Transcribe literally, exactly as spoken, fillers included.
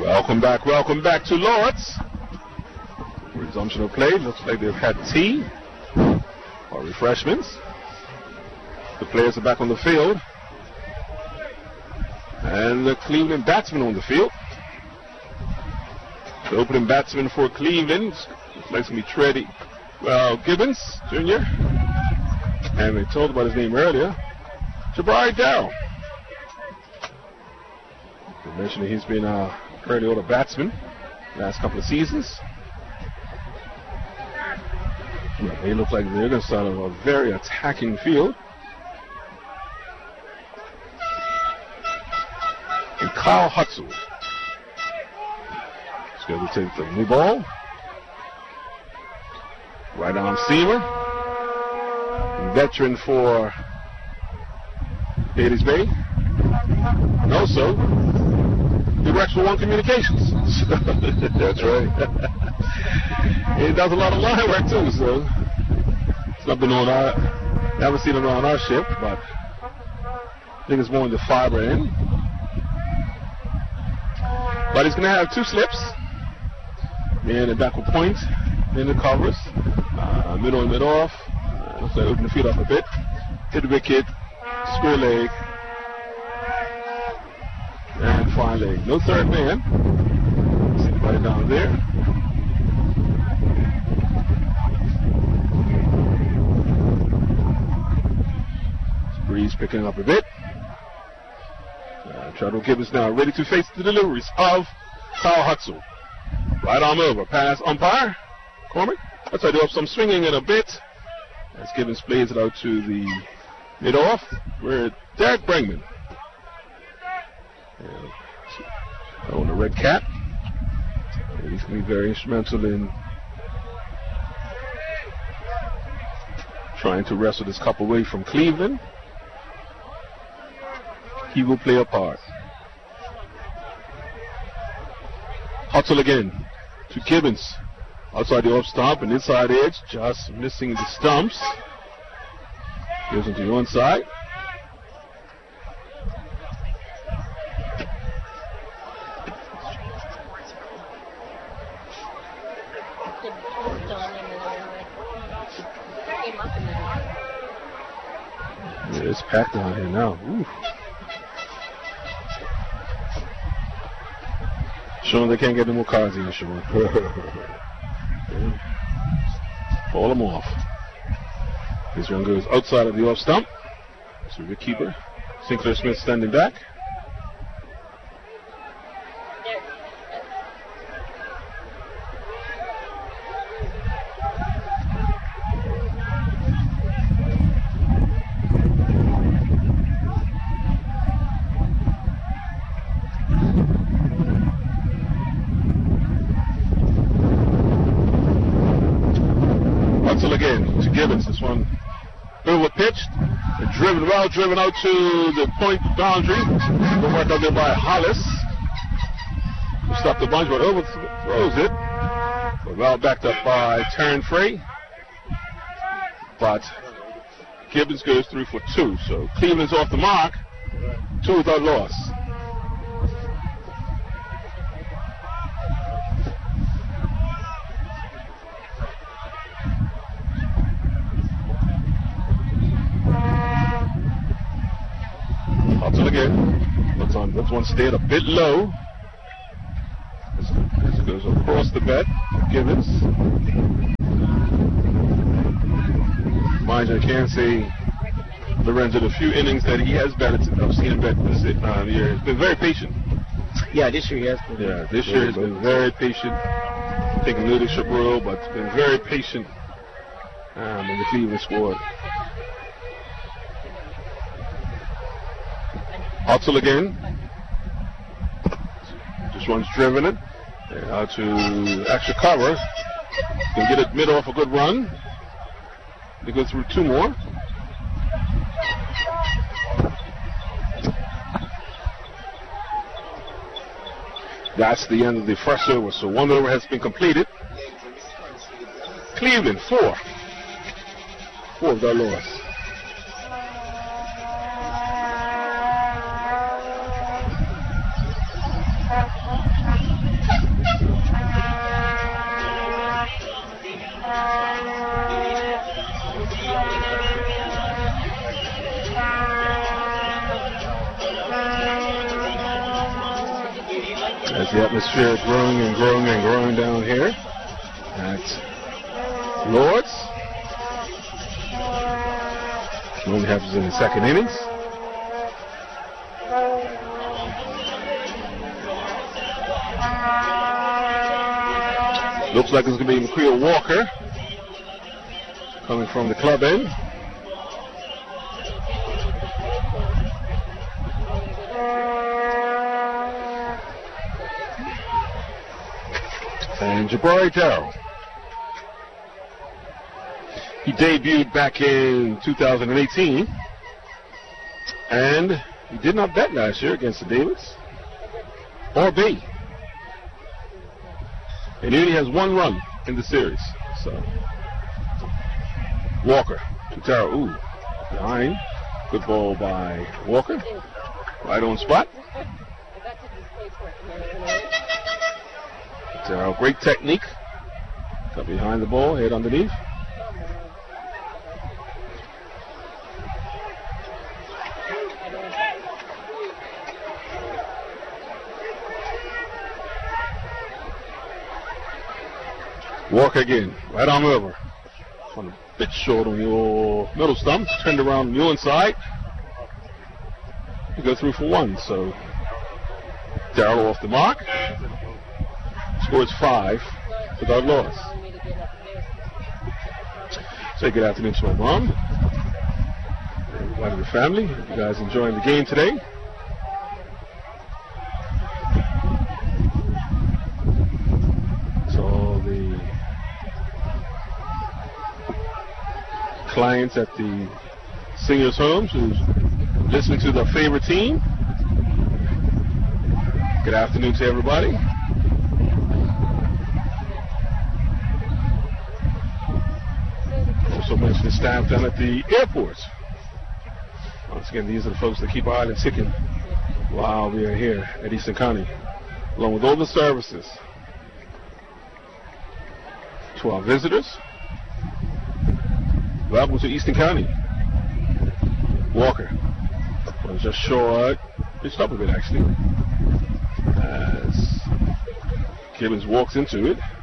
Welcome back, welcome back to Lords. Resumption of play. Looks like they've had tea or refreshments. The players are back on the field. And the Cleveland batsman on the field. The opening batsman for Cleveland looks like it's going to be Treddy well, Gibbons, Junior And we talked about his name earlier. Jabari Darrell. I mentioned that he's been a fairly older batsman last couple of seasons. Yeah, they look like they're going to start a very attacking field. And Kyle Hutzel is going to take the new ball. Right arm seamer. Veteran for Hades Bay. And also, directs for One Communications. That's right. He does a lot of line work too, so it's not been on our, never seen it on our ship, but I think it's more in the fiber end. But he's going to have two slips. And a backward point in the covers. Uh, middle and mid off. Uh, looks like open the field up a bit. Hit the wicket. Square leg. And fine leg. No third man. See anybody down there. Breeze picking up a bit. Uh, Treadwell Gibbons now ready to face the deliveries of Kyle Hutzel. Right arm over. Pass umpire. Cormac. That's why I do have some swinging in a bit. As Gibbons plays it out to the mid off. Where Derek Bregman. Yeah. On the red cap. And he's going to be very instrumental in trying to wrestle this cup away from Cleveland. He will play a part. Hutzel again to Gibbons. Outside the off stump and inside edge, just missing the stumps. Goes into the onside. Yeah, it's packed down here now. Ooh. Showing they can't get any more cards in, Sean. Ball them off. This one goes outside of the off stump. So the keeper, Sinclair Smith, standing back. This one over pitched, driven well, driven out to the point boundary. Good work out there by Hollis. Stopped the bunch, but overthrows it. But well backed up by Taryn Frey. But Gibbons goes through for two. So Cleveland's off the mark. Two without loss. Again. Looks on. This one stayed a bit low. This, this goes across the bat. Gibbons. Mind you, I can't say Lorenzo the few innings that he has batted. I've seen him bat this uh, year. He's been very patient. Yeah, this year he has been. Yeah, this year has been very patient. Taking leadership role, but been very patient um, in the Cleveland squad. Hutzel again. Just one's driven it. And out to extra cover. Can get it mid off a good run. They go through two more. That's the end of the first over. So one over has been completed. Cleveland, four. Four of their loss. As the atmosphere is growing and growing and growing down here at Lords. Only happens in the second innings. Looks like it's going to be McCreel Walker coming from the club end. And Jabari Darrell. He debuted back in two thousand eighteen, and he did not bat last year against the Davids or B. And he only has one run in the series. So Walker to Darrell. Ooh, behind. Good ball by Walker. Right on spot. Darrell, great technique. Got behind the ball, head underneath. Walker again, right on over. On a bit short on your middle stump. Turned around on your inside. You go through for one. So Darrell off the mark. Scores five without loss. Say good afternoon to my mom. Everybody in the family. You guys enjoying the game today? Clients at the seniors' homes who's listening to their favorite team. Good afternoon to everybody. Also mention the staff down at the airports. Once again, these are the folks that keep our island ticking while we are here at Eastern County, along with all the services. To our visitors, welcome to Eastern County. Walker was just short. Pitched up a bit actually. As Gibbons walks into it.